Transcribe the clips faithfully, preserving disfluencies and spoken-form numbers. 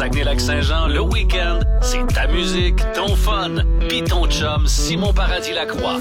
Saguenay-Lac-Saint-Jean, le week-end, c'est ta musique, ton fun, pis ton chum Simon Paradis-Lacroix.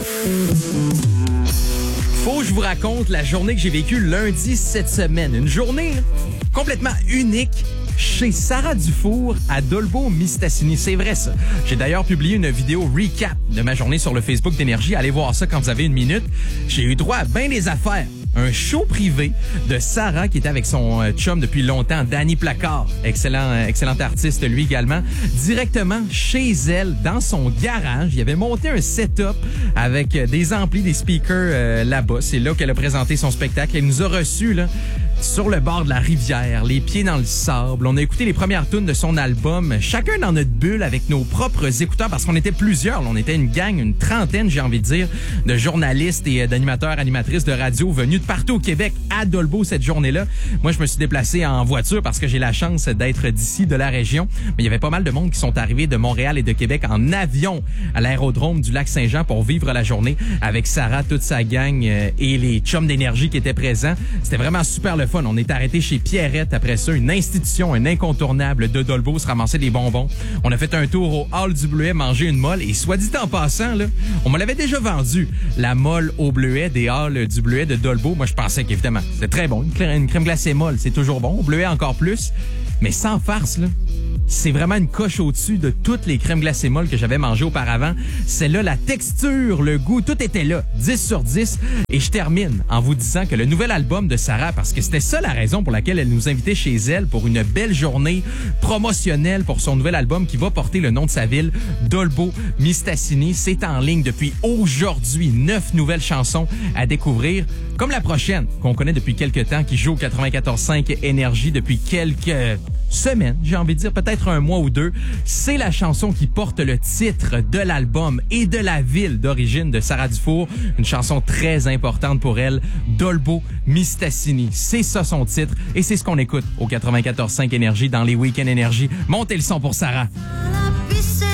Faut que je vous raconte la journée que j'ai vécue lundi cette semaine. Une journée complètement unique chez Sarah Dufour à Dolbeau-Mistassini. C'est vrai, ça. J'ai d'ailleurs publié une vidéo recap de ma journée sur le Facebook d'Énergie. Allez voir ça quand vous avez une minute. J'ai eu droit à bien des affaires. Un show privé de Sarah qui était avec son euh, chum depuis longtemps, Danny Placard, excellent, euh, excellent artiste lui également, directement chez elle, dans son garage. Il avait monté un setup avec euh, des amplis, des speakers euh, là-bas. C'est là qu'elle a présenté son spectacle. Elle nous a reçus là, sur le bord de la rivière, les pieds dans le sable. On a écouté les premières tunes de son album, chacun dans notre bulle avec nos propres écouteurs, parce qu'on était plusieurs. Là, on était une gang, une trentaine, j'ai envie de dire, de journalistes et d'animateurs, animatrices de radio venus de partout au Québec à Dolbeau cette journée-là. Moi, je me suis déplacé en voiture parce que j'ai la chance d'être d'ici, de la région. Mais il y avait pas mal de monde qui sont arrivés de Montréal et de Québec en avion à l'aérodrome du Lac-Saint-Jean pour vivre la journée avec Sarah, toute sa gang euh, et les chums d'énergie qui étaient présents. C'était vraiment super le fun. On est arrêté chez Pierrette après ça, une institution, un incontournable de Dolbeau, se ramasser des bonbons. On a fait un tour au Hall du Bleuet, manger une molle. Et soit dit en passant, là, on me l'avait déjà vendu, la molle au Bleuet des Halles du Bleuet de Dolbeau. Moi, je pensais qu'évidemment, c'était très bon. Une crème, une crème glacée molle, c'est toujours bon. Au Bleuet, encore plus. Mais sans farce, là. C'est vraiment une coche au-dessus de toutes les crèmes glacées molles que j'avais mangées auparavant. Celle-là, la texture, le goût, tout était là. dix sur dix. Et je termine en vous disant que le nouvel album de Sarah, parce que c'était ça la raison pour laquelle elle nous invitait chez elle pour une belle journée promotionnelle pour son nouvel album qui va porter le nom de sa ville, Dolbeau-Mistassini. C'est en ligne depuis aujourd'hui. Neuf nouvelles chansons à découvrir, comme la prochaine qu'on connaît depuis quelques temps, qui joue au quatre-vingt-quatorze cinq Énergie depuis quelques semaine, j'ai envie de dire peut-être un mois ou deux. C'est la chanson qui porte le titre de l'album et de la ville d'origine de Sarah Dufour. Une chanson très importante pour elle, Dolbeau-Mistassini. C'est ça son titre et c'est ce qu'on écoute au quatre-vingt-quatorze cinq Énergie dans les Week-ends Énergie. Montez le son pour Sarah. La piscine.